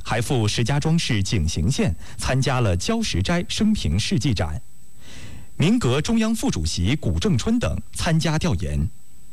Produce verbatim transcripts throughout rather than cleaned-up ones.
还赴石家庄市井陉县参加了焦石斋生平事迹展。民革中央副主席谷正春等参加调研。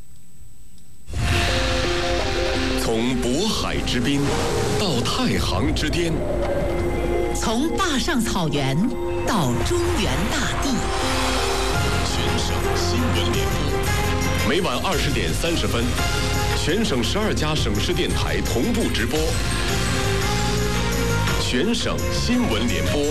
从渤海之滨到太行之巅， 从坝上草原到中原大地。 全省新闻联播，每晚二十点三十分，全省十二家省市电台同步直播。全省新闻联播。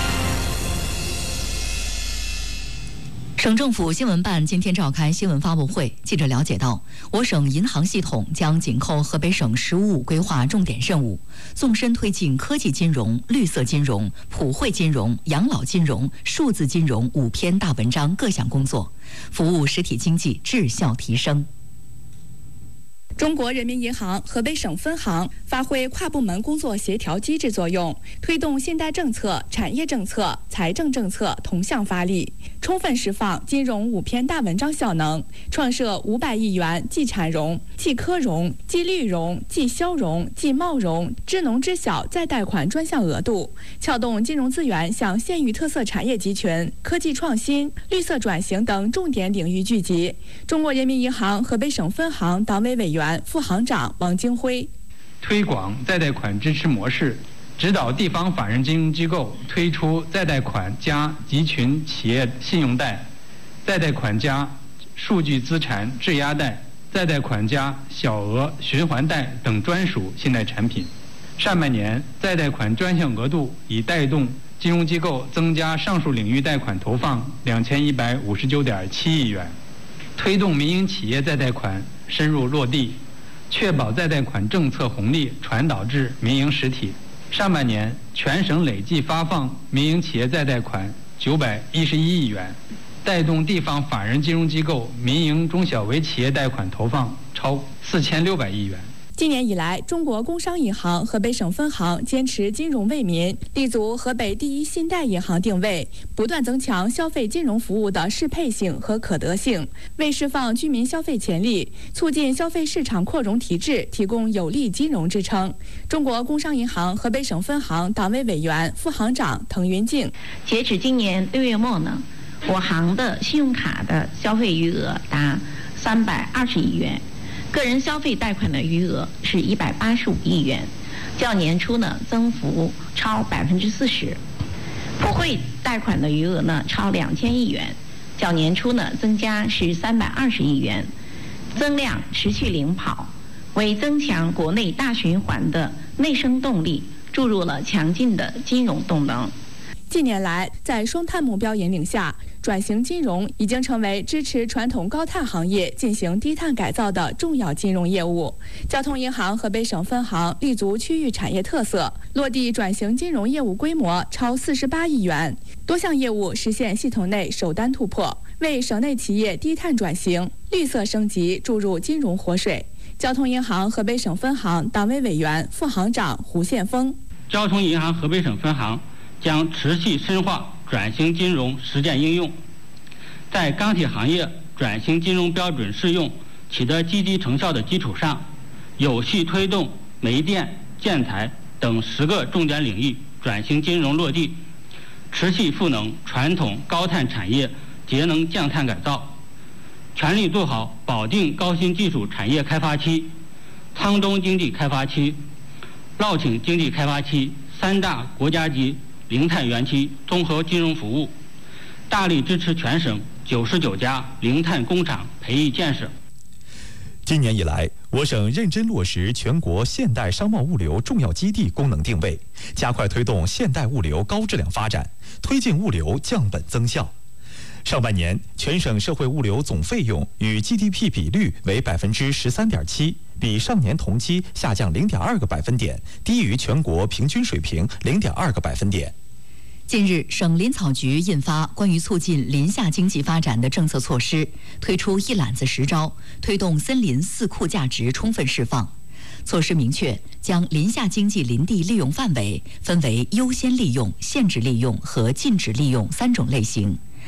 省政府新闻办今天召开新闻发布会，记者了解到，我省银行系统将紧扣河北省“十五五”规划重点任务，纵深推进科技金融、绿色金融、普惠金融、养老金融、数字金融五篇大文章各项工作，服务实体经济质效提升。 中国人民银行河北省分行发挥跨部门工作协调机制作用，推动信贷政策、产业政策、财政政策同向发力，充分释放金融五篇大文章效能，创设五百亿元既产融、既科融、既绿融、既消融、既贸融、支农支小再贷款专项额度，撬动金融资源向县域特色产业集群、科技创新、绿色转型等重点领域聚集。中国人民银行河北省分行党委委员、副行长王京辉推广再贷款支持模式，指导地方法人金融机构推出再贷款加集群企业信用贷、再贷款加数据资产质押贷、再贷款加小额循环贷等专属信贷产品。上半年再贷款专项额度已带动金融机构增加上述领域贷款投放两千一百五十九点七亿元，推动民营企业再贷款深入落地，确保再贷款政策红利传导至民营实体。上半年全省累计发放民营企业再贷款九百一十一亿元，带动地方法人金融机构民营中小微企业贷款投放超四千六百亿元。 今年以来，中国工商银行河北省分行坚持金融为民，立足河北第一信贷银行定位，不断增强消费金融服务的适配性和可得性，为释放居民消费潜力、促进消费市场扩容提质提供有力金融支撑。中国工商银行河北省分行党委委员、副行长滕云静， 截止今年六月末呢，我行的信用卡的消费余额达三百二十亿元。个人消费贷款的余额是一百八十五亿元，较年初呢增幅超百分之四十。普惠贷款的余额呢超两千亿元，较年初呢增加是三百二十亿元，增量持续领跑，为增强国内大循环的内生动力注入了强劲的金融动能。 近年来，在双碳目标引领下，转型金融已经成为支持传统高碳行业进行低碳改造的重要金融业务。交通银行河北省分行立足区域产业特色，落地转型金融业务规模超四十八亿元，多项业务实现系统内首单突破，为省内企业低碳转型、绿色升级注入金融活水。交通银行河北省分行党委委员、副行长胡宪峰， 交通银行河北省分行将持续深化转型金融实践应用，在钢铁行业转型金融标准适用取得积极成效的基础上，有序推动煤电、建材等十个重点领域转型金融落地，持续赋能传统高碳产业节能降碳改造，全力做好保定高新技术产业开发区、沧东经济开发区、乐清经济开发区三大国家级零碳园区综合金融服务，大力支持全省九十九家零碳工厂培育建设。 今年以来，我省认真落实全国现代商贸物流重要基地功能定位，加快推动现代物流高质量发展，推进物流降本增效。上半年，全省社会物流总费用与 G D P 比率为百分之十三点七，比上年同期下降零点二个百分点，低于全国平均水平零点二个百分点。 近日，省林草局印发关于促进林下经济发展的政策措施，推出一揽子实招，推动森林四库价值充分释放。措施明确，将林下经济林地利用范围分为优先利用、限制利用和禁止利用三种类型，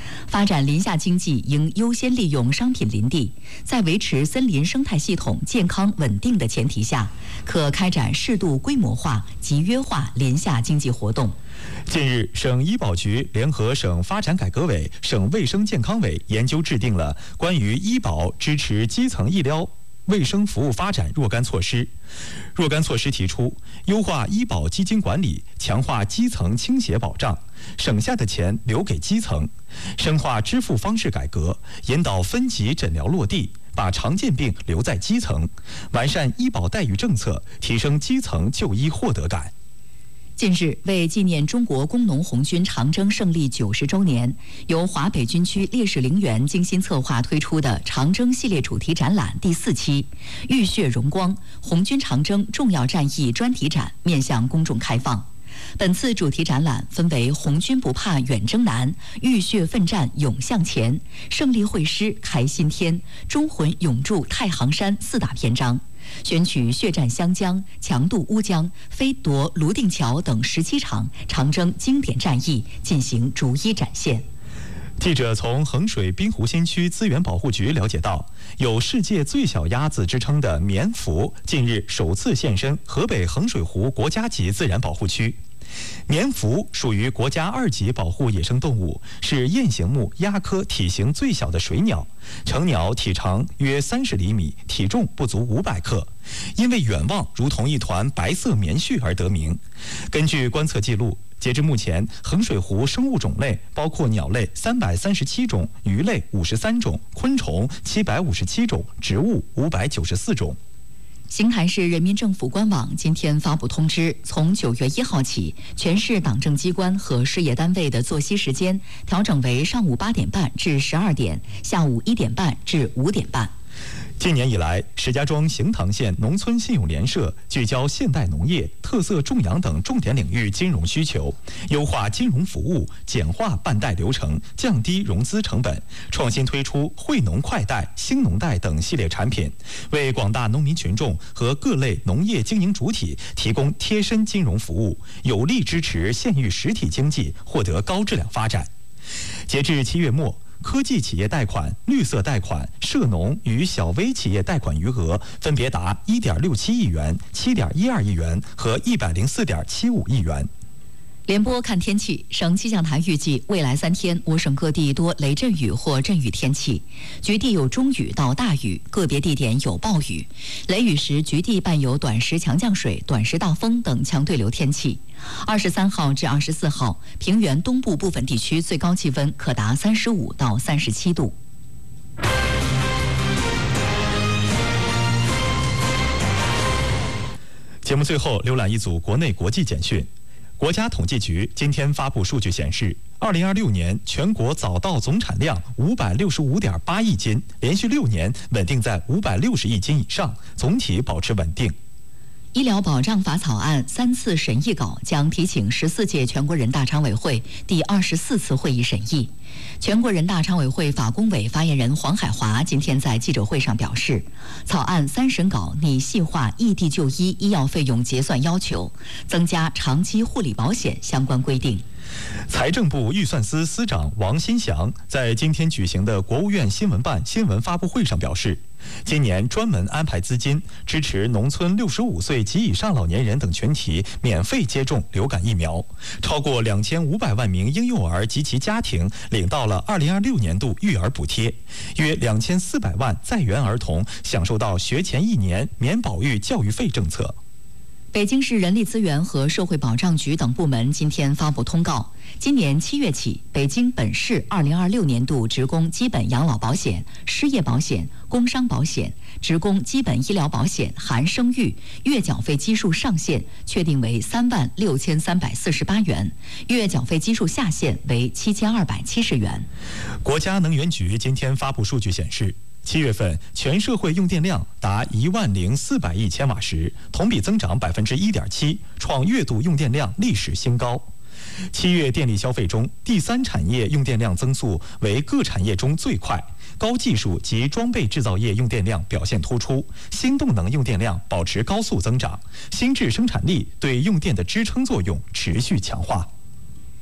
发展林下经济应优先利用商品林地，在维持森林生态系统健康稳定的前提下，可开展适度规模化、集约化林下经济活动。 近日，省医保局联合省发展改革委、省卫生健康委研究制定了关于医保支持基层医疗卫生服务发展若干措施。若干措施提出，优化医保基金管理，强化基层倾斜保障，省下的钱留给基层；深化支付方式改革，引导分级诊疗落地，把常见病留在基层；完善医保待遇政策，提升基层就医获得感。 近日，为纪念中国工农红军长征胜利九十周年，由华北军区烈士陵园精心策划推出的长征系列主题展览第四期“浴血荣光：红军长征重要战役”专题展面向公众开放。本次主题展览分为“红军不怕远征难，浴血奋战勇向前，胜利会师开新天，忠魂永驻太行山”四大篇章。选取血战湘江、强渡乌江、飞夺泸定桥等十七场长征经典战役进行逐一展现。 记者从衡水滨湖新区资源保护局了解到，有世界最小鸭子之称的棉蝮近日首次现身河北衡水湖国家级自然保护区。棉蝮属于国家二级保护野生动物，是雁形目鸭科体型最小的水鸟，成鸟体长约三十厘米，体重不足五百克，因为远望如同一团白色棉絮而得名。根据观测记录，截至目前，衡水湖生物种类包括鸟类三百三十七种、鱼类五十三种、昆虫七百五十七种、植物五百九十四种。 邢台市人民政府官网今天发布通知，从九月一号起，全市党政机关和事业单位的作息时间调整为上午八点半至十二点，下午一点半至五点半。 近年以来，石家庄行塘县农村信用联社聚焦现代农业、特色种养等重点领域金融需求，优化金融服务，简化办贷流程，降低融资成本，创新推出惠农快贷、兴农贷等系列产品，为广大农民群众和各类农业经营主体提供贴身金融服务，有力支持县域实体经济获得高质量发展。截至七月末，科技企业贷款、绿色贷款、涉农与小微企业贷款余额分别达一点六七亿元、七点一二亿元和一百零四点七五亿元。 联播看天气，省气象台预计未来三天，我省各地多雷阵雨或阵雨天气，局地有中雨到大雨，个别地点有暴雨。雷雨时，局地伴有短时强降水、短时大风等强对流天气。二十三号至二十四号，平原东部部分地区最高气温可达三十五到三十七度。 节目最后浏览一组国内国际简讯。国家统计局今天发布数据显示，二零二六年全国早稻总产量五百六十五点八亿斤，连续六年稳定在五百六十亿斤以上，总体保持稳定。 医疗保障法草案三次审议稿将提请十四届全国人大常委会第二十四次会议审议。全国人大常委会法工委发言人黄海华今天在记者会上表示，草案三审稿拟细化异地就医医药费用结算要求，增加长期护理保险相关规定。 财政部预算司司长王新祥在今天举行的国务院新闻办新闻发布会上表示，今年专门安排资金支持农村六十五岁及以上老年人等群体免费接种流感疫苗，超过两千五百万名婴幼儿及其家庭领到了二零二六年度育儿补贴，约两千四百万在园儿童享受到学前一年免保育教育费政策。 北京市人力资源和社会保障局等部门今天发布通告，今年七月起，北京本市二零二六年度职工基本养老保险、失业保险、工伤保险、职工基本医疗保险含生育月缴费基数上限确定为三万六千三百四十八元，月缴费基数下限为七千二百七十元。 国家能源局今天发布数据显示，七月份全社会用电量达一万零四百亿千瓦时，同比增长百分之一点七，创月度用电量历史新高。七月电力消费中，第三产业用电量增速为各产业中最快，高技术及装备制造业用电量表现突出，新动能用电量保持高速增长，新质生产力对用电的支撑作用持续强化。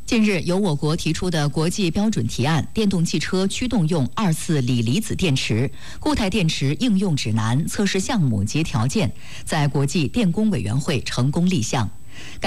近日，由我国提出的国际标准提案《电动汽车驱动用二次锂离子电池固态电池应用指南》测试项目及条件，在国际电工委员会成功立项。